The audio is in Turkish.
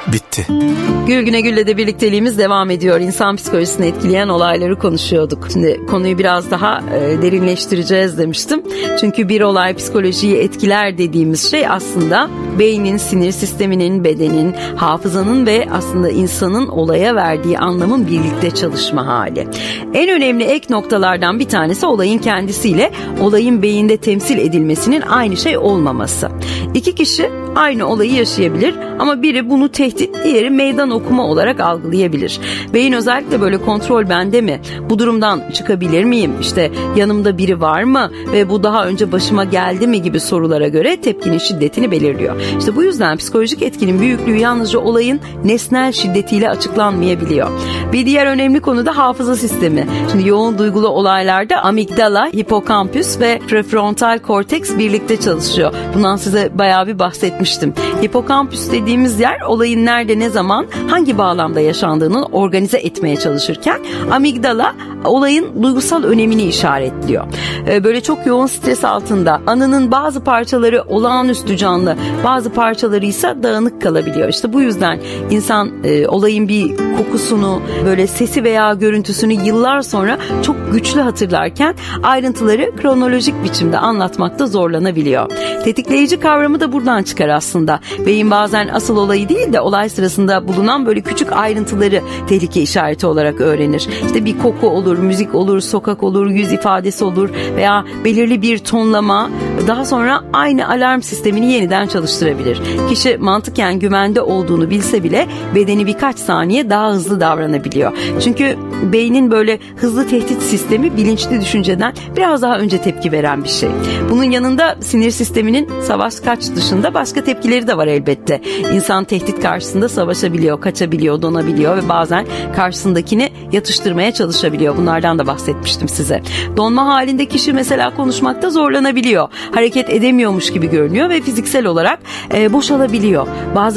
bitti. Gülgüne Gül'le de birlikteliğimiz devam ediyor. İnsan psikolojisini etkileyen olayları konuşuyorduk. Şimdi konuyu biraz daha derinleştireceğiz demiştim. Çünkü bir olay psikolojiyi etkiler dediğimiz şey aslında beynin, sinir sisteminin, bedenin, hafızanın ve aslında insanın olaya verdiği anlamın birlikte çalışma hali. En önemli ek noktalardan bir tanesi olayın kendisiyle olayın beyinde temsil edilmesinin aynı şey olmaması. İki kişi aynı olayı yaşayabilir ama biri bunu tehdit, diğeri meydan okuma olarak algılayabilir. Beyin özellikle böyle kontrol bende mi? Bu durumdan çıkabilir miyim? İşte yanımda biri var mı? Ve bu daha önce başıma geldi mi gibi sorulara göre tepkinin şiddetini belirliyor. İşte bu yüzden psikolojik etkinin büyüklüğü yalnızca olayın nesnel şiddetiyle açıklanmayabiliyor. Bir diğer önemli konu da hafıza sistemi. Şimdi yoğun duygulu olaylarda amigdala, hipokampüs ve prefrontal korteks birlikte çalışıyor. Bundan size bayağı bir bahsetmiştim. Hipokampüs dediğimiz yer olayın nerede, ne zaman, hangi bağlamda yaşandığını organize etmeye çalışırken amigdala olayın duygusal önemini işaretliyor. Böyle çok yoğun stres altında anının bazı parçaları olağanüstü canlı, bazı parçaları ise dağınık kalabiliyor. İşte bu yüzden insan olayın bir kokusunu, böyle sesi veya görüntüsünü yıllar sonra çok güçlü hatırlarken ayrıntıları kronolojik biçimde anlatmakta zorlanabiliyor. Tetikleyici kavramı da buradan çıkar aslında. Beyin bazen asıl olayı değil de olay sırasında bulunan böyle küçük ayrıntıları tehlike işareti olarak öğrenir. İşte bir koku olur, müzik olur, sokak olur, yüz ifadesi olur veya belirli bir tonlama daha sonra aynı alarm sistemini yeniden çalıştırabilir. Kişi mantıken güvende olduğunu bilse bile bedeni birkaç saniye daha hızlı davranabiliyor. Çünkü beynin böyle hızlı tehdit sistemi bilinçli düşünceden biraz daha önce tepki veren bir şey. Bunun yanında sinir sisteminin savaş kaç dışında başka tepkileri de var elbette. İnsan tehdit karşısında savaşabiliyor, kaçabiliyor, donabiliyor ve bazen karşısındakini yatıştırmaya çalışabiliyor. Bunlardan da bahsetmiştim size. Donma halinde kişi mesela konuşmakta zorlanabiliyor. Hareket edemiyormuş gibi görünüyor ve fiziksel olarak boşalabiliyor. Bazen